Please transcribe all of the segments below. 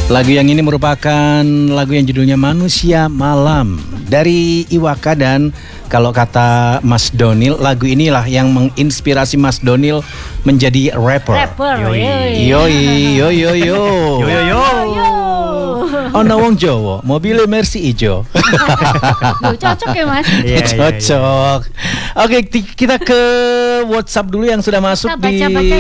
Lagu yang ini merupakan lagu yang judulnya Manusia Malam dari Iwaka, dan kalau kata Mas Donil, lagu inilah yang menginspirasi Mas Donil menjadi rapper. Yoi. Yo. Ono wong Jawa, mobilnya Mercy ijo. Cocok ya Mas? Cocok. Oke, kita ke WhatsApp dulu yang sudah masuk di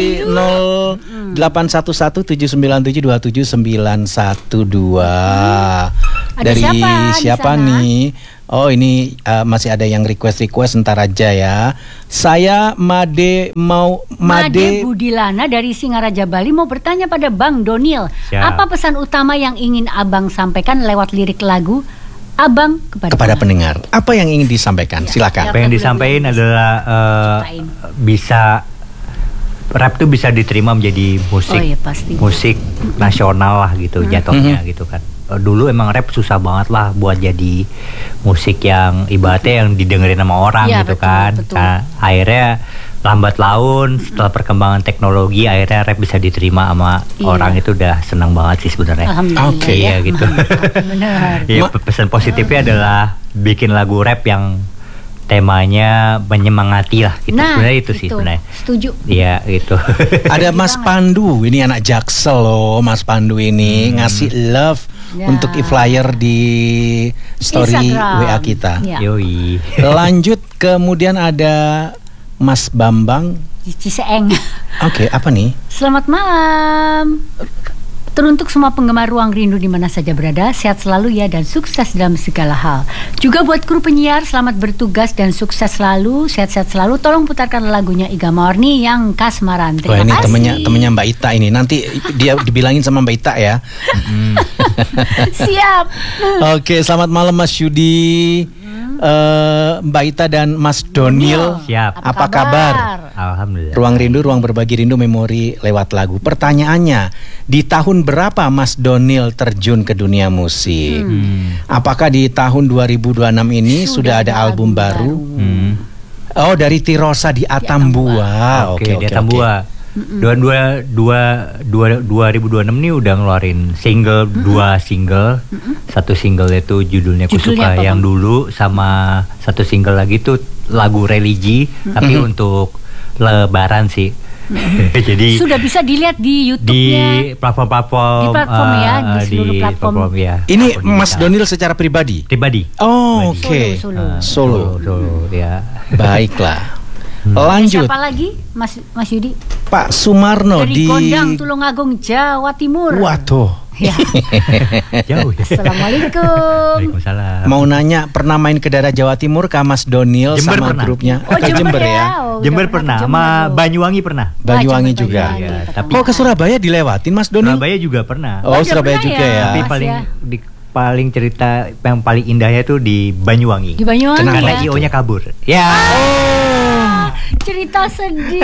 0811-797-2712. Dari siapa nih? Oh, ini masih ada yang request ntar aja ya. Saya Made Budilana dari Singaraja Bali mau bertanya pada Bang Donil. Siap. Apa pesan utama yang ingin Abang sampaikan lewat lirik lagu Abang kepada pendengar? Apa yang ingin disampaikan? Silakan. Apa yang disampaikan adalah bisa rap tuh bisa diterima menjadi musik, musik nasional lah gitu jatuhnya gitu kan. Dulu emang rap susah banget lah buat jadi musik yang ibaratnya yang didengerin sama orang gitu kan. Nah, akhirnya lambat laun setelah perkembangan teknologi akhirnya rap bisa diterima sama orang, itu udah senang banget sih sebenarnya. Oke, ya gitu. Benar. Ya, pesan positifnya adalah bikin lagu rap yang temanya menyemangati lah gitu. Sebenarnya itu sih sebenarnya. Setuju. Iya gitu. Ada Mas Pandu, ini anak Jaksel loh. Mas Pandu ini ngasih love untuk e-flyer di story Instagram. WA kita. Yoi. Lanjut, kemudian ada Mas Bambang Ciseeng. Oke, apa nih? Selamat malam. Teruntuk semua penggemar Ruang Rindu di mana saja berada, sehat selalu ya dan sukses dalam segala hal. Juga buat kru penyiar, selamat bertugas dan sukses selalu, sehat-sehat selalu. Tolong putarkan lagunya Iga Morni yang Kasmaran. Terima kasih. Ini temennya Mbak Ita ini. Nanti dia dibilangin sama Mbak Ita ya. Siap. Oke, selamat malam Mas Yudi, Mbak Ita dan Mas Donil. Siap. Apa kabar? Alhamdulillah. Ruang Rindu, ruang berbagi rindu, memori lewat lagu. Pertanyaannya, di tahun berapa Mas Donil terjun ke dunia musik? Apakah di tahun 2026 ini sudah ada album baru? Oh, dari Tirosa di Atambua. Oke, di Atambua. 2026 nih udah ngeluarin single, 2 single. Satu single itu judulnya Kusuka yang dulu, sama satu single lagi tuh lagu religi tapi untuk Lebaran sih. Jadi sudah bisa dilihat di YouTube-nya, di platform ya, di seluruh platform ya. Ini Mas Donil secara pribadi? Oh, oke. Solo ya. Baiklah. Lanjut. Siapa lagi, Mas Yudi? Pak Sumarno dari Gondang, Tulungagung, Jawa Timur. Waduh. Ya. Jauh ya. Assalamualaikum. Waalaikumsalam. Mau nanya, pernah main ke daerah Jawa Timur kah Mas Donil sama grupnya? Oh, Jember ya. Jember pernah, sama Banyuwangi pernah. Banyuwangi juga. Ya, tapi ke Surabaya dilewatin Mas Donil? Surabaya juga pernah. Oh, Surabaya juga ya. Tapi paling cerita yang paling indahnya tuh di Banyuwangi. Di Banyuwangi. Karena IO-nya kabur. Ya. Cerita sedih.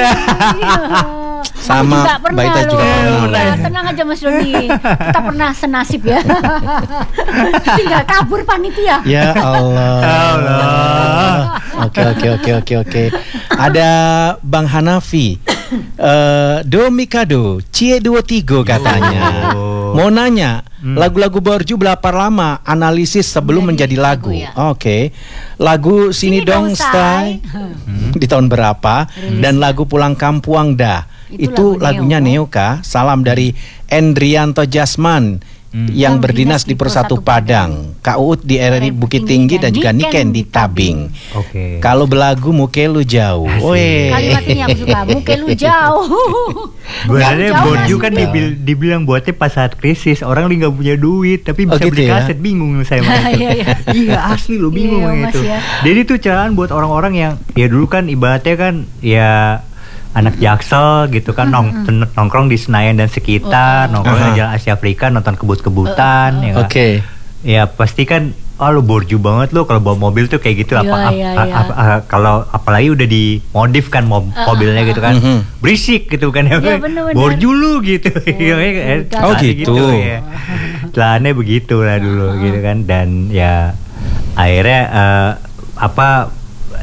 Sama Baita juga pernah. Tenang aja Mas Doni, kita pernah senasib ya. Tinggal kabur panitia. Ya Allah. Oke. Ada Bang Hanafi, Domikado, Cie 23 katanya. Mau nanya, lagu-lagu Borju berapa lama analisis sebelum menjadi lagu? Oke. Lagu Sini Dong Stay di tahun berapa? Dan lagu Pulang Kampuang Dah. Itu lagunya Neo kah? Salam dari Endrianto Jasman yang berdinas di Persatu Padang, Kak Uut di RRI Bukit Tinggi, dan juga Niken di Tabing. Kalau belagu Mukelu Jauh. Kalimat ini aku suka, Mukelu Jauh. Sebenarnya Borju kan dibilang buatnya pas saat krisis, orang nggak punya duit tapi bisa beli kaset, bingung saya sama itu. Iya asli lo bingung itu. Jadi itu carahan buat orang-orang yang ya dulu kan ibaratnya kan ya anak Jaksel gitu kan, nongkrong di Senayan dan sekitar, nongkrong di Jalan Asia Afrika, nonton kebut-kebutan. Ya pasti kan, lo Borju banget lo kalau bawa mobil tuh kayak gitu. Kalau apalagi udah dimodif kan mobilnya gitu kan, berisik gitu kan, Borju lu gitu. Gitu ya. Celananya begitu lah dulu gitu kan. Dan ya akhirnya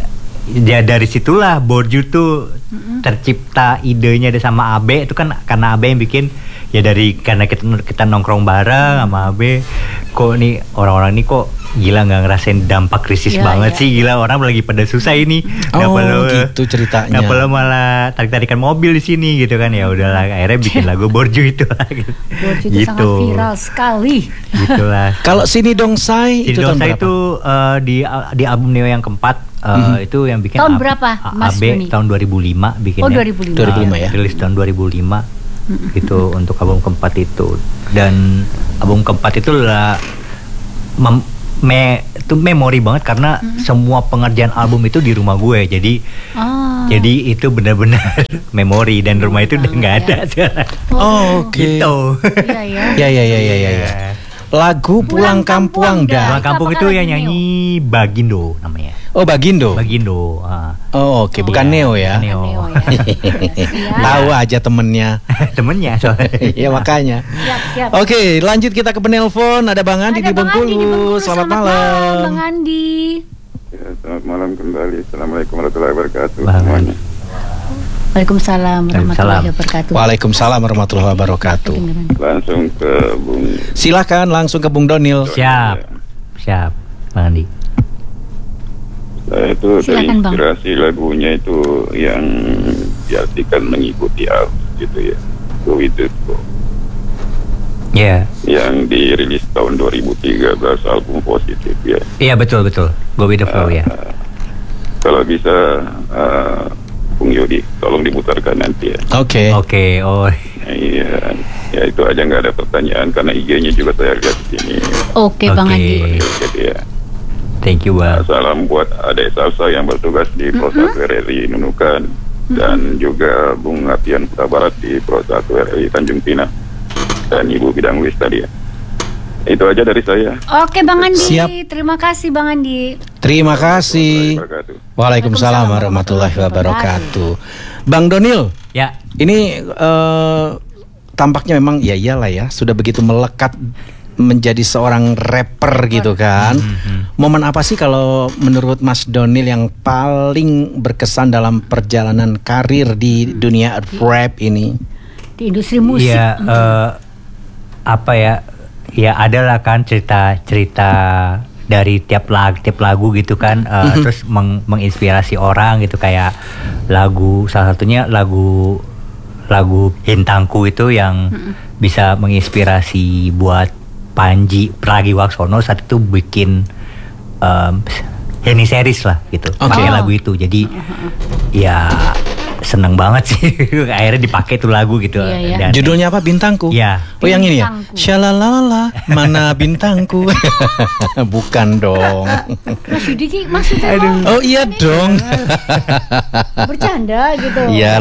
ya dari situlah Borju tuh tercipta idenya sama Abe itu kan karena Abe yang bikin ya karena kita nongkrong bareng sama Abe kok nih orang-orang ini kok gila nggak ngerasain dampak krisis banget sih gila orang lagi pada susah ini gitu ceritanya nggak perlu malah tarik-tarikan mobil di sini gitu kan ya udahlah akhirnya bikin lagu Borju itu lah Borju itu sangat viral sekali gitulah. Kalau Sini Dong Sai itu di album Neo yang keempat itu yang bikin tahun berapa Mas AB tahun 2005 bikinnya. Oh 2005 ya rilis tahun 2005 itu untuk album keempat itu dan album keempat itu lah itu memori banget karena semua pengerjaan album itu di rumah gue jadi itu benar-benar memori dan rumah itu udah nggak ada sekarang. Gitu. Ya. Lagu Pulang Kampung Pulang Kampung itu yang nyanyi Bagindo namanya. Oh Bagindo. Oke. Bukan Neo ya. Neo. Tahu aja temennya soalnya. Ya makanya. Siap. Oke, lanjut kita ke penelpon. Ada Bang Andi di Bengkulu. Selamat malam. Bang Andi. Ya, selamat malam kembali. Assalamualaikum warahmatullahi wabarakatuh semuanya. Waalaikumsalam warahmatullahi wabarakatuh. Waalaikumsalam warahmatullahi wabarakatuh. Langsung ke Bung. Silakan langsung ke Bung Donil. Siap, Bang Andi. Saya itu terinspirasi lagunya itu yang diartikan mengikuti arus gitu ya. Go with the flow. Yang dirilis tahun 2013 album Positif ya. Iya betul. Go with the flow ya. Kalau bisa Bung Yodi tolong diputarkan nanti ya. Oke. Oh. Iya. Ya itu aja nggak ada pertanyaan karena IG-nya juga saya lihat di sini. Oke. Bang Andi. Jadi ya. Thank you, Bang. Salam buat adik salsa yang bertugas di Pro 1 RRI Nunukan dan juga Bung Apian Putra Barat di Pro 1 RRI Tanjung Pinang dan Ibu Bidang Luis tadi ya. Itu aja dari saya. Oke Bang Andi. Siap. Terima kasih Bang Andi. Terima kasih. Waalaikumsalam warahmatullahi wabarakatuh. Bang Donil. Ya. Ini tampaknya memang ya iyalah ya sudah begitu melekat menjadi seorang rapper gitu kan. Momen apa sih kalau menurut Mas Donil yang paling berkesan dalam perjalanan karir di dunia rap ini? Di industri musik. Iya, apa ya? Ya adalah kan cerita dari tiap lagu gitu kan, terus menginspirasi orang gitu kayak salah satunya lagu Hintangku itu yang bisa menginspirasi buat Panji Pragiwaksono saat itu bikin Henny Series lah gitu, pakai lagu itu. Jadi ya seneng banget sih akhirnya dipakai tuh lagu gitu. Dan judulnya apa? Bintangku. Ya. Oh yang ini ya. Shalalala mana bintangku. Bukan dong. Mas Yudi maksudnya oh iya dong. Bercanda gitu.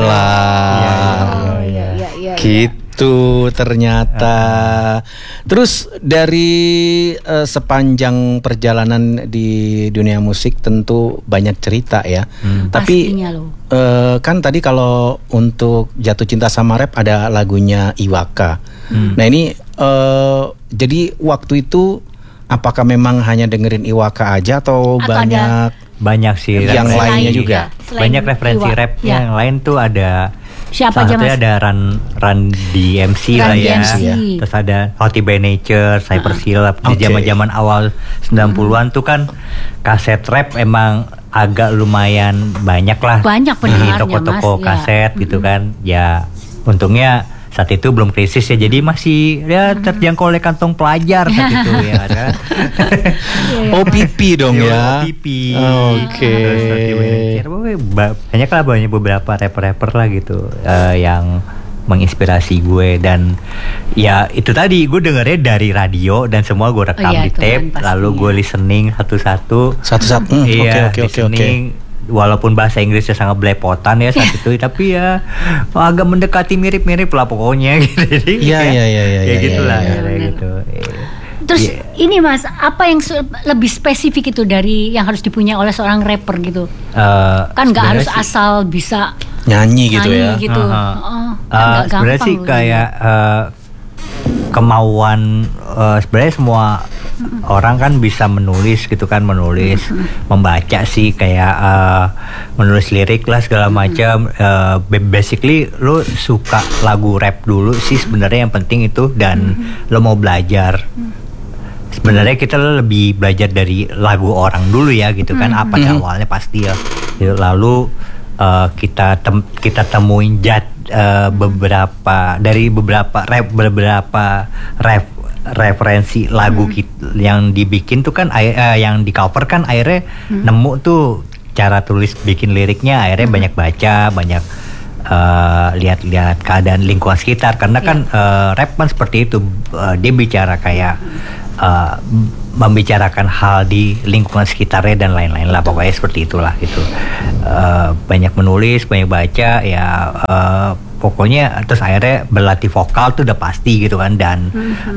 Iyalah. Iya. Gitu ternyata. Terus dari sepanjang perjalanan di dunia musik tentu banyak cerita ya. Tapi kan tadi kalau untuk Jatuh Cinta Sama Rap ada lagunya Iwaka. Nah ini jadi waktu itu apakah memang hanya dengerin Iwaka aja atau banyak sih yang lainnya juga? Banyak referensi rap yang lain tuh ada. Siapa aja Mas? Ada Run DMC lah ya. Terus ada Hottie by Nature, Cypress Hill. Di zaman-zaman awal 90-an tuh kan kaset rap emang agak lumayan banyak lah. Banyak pendengarnya di toko-toko kaset gitu kan. Ya untungnya saat itu belum krisis ya, jadi masih ya terjangkau oleh kantong pelajar saat itu ya kan. OPP dong ya. OPP. Oke. Banyak beberapa rapper lah gitu yang menginspirasi gue dan ya itu tadi gue dengernya dari radio dan semua gue rekam di tape lalu gue listening satu-satu. Oke. Walaupun bahasa Inggrisnya sangat belepotan ya saat itu, tapi ya agak mendekati mirip-mirip lah pokoknya gitu. Iya. Ya gitulah gitu. Terus ini Mas, apa yang lebih spesifik itu dari yang harus dipunyai oleh seorang rapper gitu? Kan nggak harus asal bisa nyanyi gitu ya. Gitu. Sebenarnya sih kayak kemauan sebenarnya semua orang kan bisa menulis gitu kan, membaca sih kayak menulis lirik lah segala macam. Basically lo suka lagu rap dulu sih sebenarnya yang penting itu, dan lo mau belajar. Sebenarnya kita lebih belajar dari lagu orang dulu ya gitu kan, apa awalnya pasti ya. Lalu kita temuin beberapa referensi lagu yang dibikin tuh kan, yang di cover kan akhirnya nemu tuh cara tulis bikin liriknya, akhirnya banyak baca, banyak lihat-lihat keadaan lingkungan sekitar, karena kan rap kan seperti itu, dia bicara kayak membicarakan hal di lingkungan sekitarnya dan lain-lain lah, pokoknya seperti itulah gitu. Banyak menulis, banyak baca ya, pokoknya terus akhirnya berlatih vokal tuh udah pasti gitu kan, dan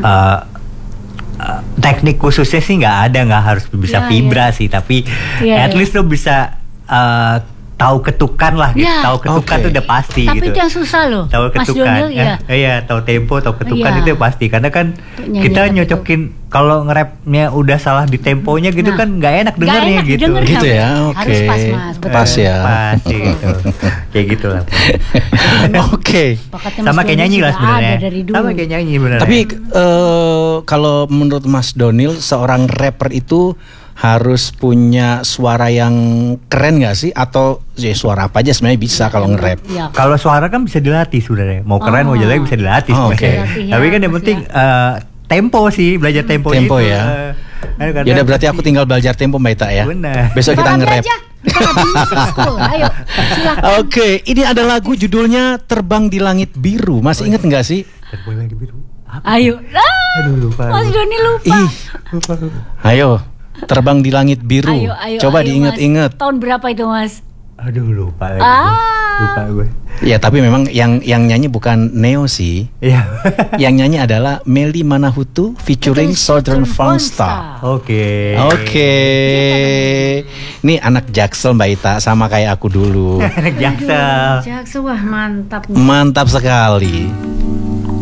teknik khususnya sih nggak harus bisa vibra sih, tapi at least lo bisa tahu ketukan lah gitu. Tahu ketukan tuh udah pasti. Tapi gitu. Itu yang susah loh. Tahu ketukan. Iya, tahu tempo, tahu ketukan itu pasti. Karena kan kita nyocokin kalau nge-rapnya udah salah di temponya gitu kan nggak enak dengernya gitu. Gitu ya. Oke. Harus pas, Mas. Betul. Pas ya. Pasti gitu. Kayak gitu lah. Oke. Sama kayak nyanyi lah sebenarnya. Sama kayak nyanyi benar. Tapi kalau menurut Mas Donil, seorang rapper itu harus punya suara yang keren nggak sih? Atau ya suara apa aja sebenarnya bisa kalau nge-rap? Ya. Kalau suara kan bisa dilatih sebenarnya. Mau keren mau jelek bisa dilatih. Tapi kan yang penting tempo sih, belajar tempo itu. Tempo ya. Ya udah berarti aku tinggal belajar tempo Mbak Ita ya. Benar. Besok kita nge-rap. Ayo, silakan. Oke, ini ada lagu judulnya Terbang di Langit Biru. Masih inget nggak sih? Terbang di Langit Biru. Ayo. Aduh lupa. Mas Doni lupa. Lupa. Ayo. Terbang di Langit Biru. Coba diinget-inget. Tahun berapa itu, Mas? Aduh lupa lagi. Lupa gue. Ya tapi memang yang nyanyi bukan Neo sih. Iya. Yang nyanyi adalah Melly Manahutu featuring Southern Fonstar. Oke. Ini anak Jaksel Mbak Ita, sama kayak aku dulu. Anak Jaksel. Jaksel, wah mantap. Mantap sekali.